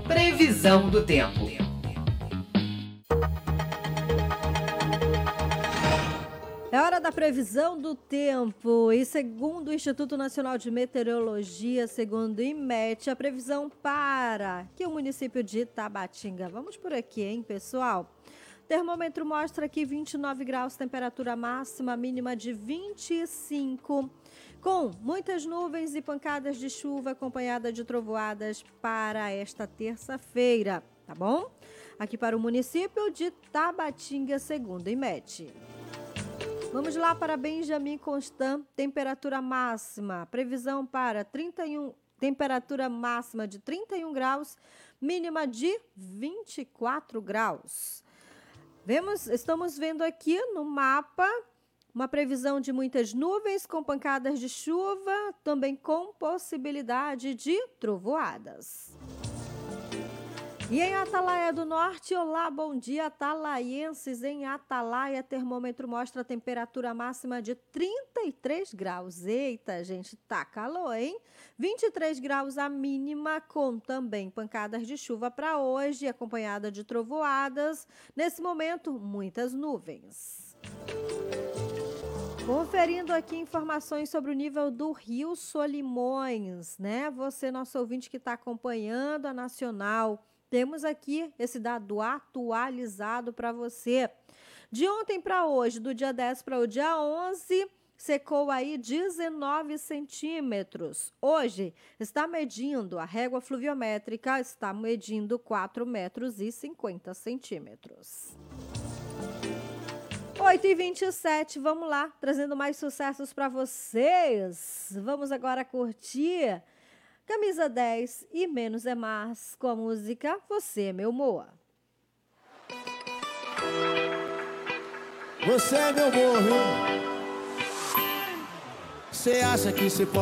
Previsão do tempo. É hora da previsão do tempo e segundo o Instituto Nacional de Meteorologia, segundo o IMET, a previsão para que o município de Itabatinga. Vamos por aqui, hein, pessoal? Termômetro mostra aqui 29 graus, temperatura máxima, mínima de 25, com muitas nuvens e pancadas de chuva acompanhada de trovoadas para esta terça-feira, tá bom? Aqui para o município de Itabatinga, segundo o IMET. Vamos lá para Benjamin Constant, temperatura máxima, previsão para temperatura máxima de 31 graus, mínima de 24 graus. Estamos vendo aqui no mapa uma previsão de muitas nuvens com pancadas de chuva, também com possibilidade de trovoadas. E em Atalaia do Norte, olá, bom dia, atalaienses. Em Atalaia, termômetro mostra a temperatura máxima de 33 graus. Eita, gente, tá calor, hein? 23 graus a mínima, com também pancadas de chuva para hoje, acompanhada de trovoadas. Nesse momento, muitas nuvens. Conferindo aqui informações sobre o nível do Rio Solimões, né? Você, nosso ouvinte que está acompanhando a Nacional, temos aqui esse dado atualizado para você. De ontem para hoje, do dia 10 para o dia 11, secou aí 19 centímetros. Hoje está medindo, a régua fluviométrica está medindo 4 metros e 50 centímetros. 8h27, vamos lá, trazendo mais sucessos para vocês. Vamos agora curtir Camisa 10 e Menos é Mais com a música Você é Meu Amor. Você é meu amor, viu? Você acha que você pode